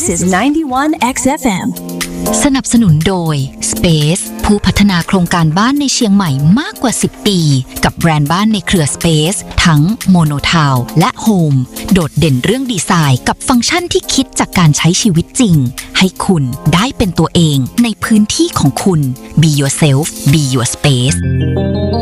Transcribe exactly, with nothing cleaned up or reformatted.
is ninety-one เอ็กซ์ เอฟ เอ็มสนับสนุนโดย Space ผู้พัฒนาโครงการบ้านในเชียงใหม่มากกว่าสิบปีกับแบรนด์บ้านในเครือ Space ทั้ง Monotown และ Home โดดเด่นเรื่องดีไซน์กับฟังก์ชันที่คิดจากการใช้ชีวิตจริงให้คุณได้เป็นตัวเองในพื้นที่ของคุณ Be yourself Be your space